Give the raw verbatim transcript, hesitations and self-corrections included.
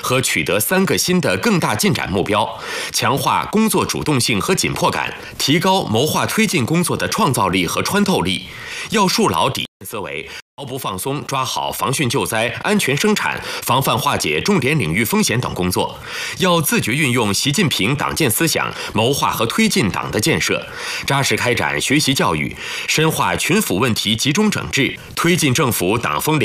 和取得三个新的更大进展目标，强化工作主动性和紧迫感，提高谋划推进工作的创造力和穿透力。要树牢底线思维，毫不放松抓好防汛救灾、安全生产、防范化解重点领域风险等工作。要自觉运用习近平党建思想，谋划和推进党的建设，扎实开展学习教育，深化群辅问题集中整治，推进政府党风廉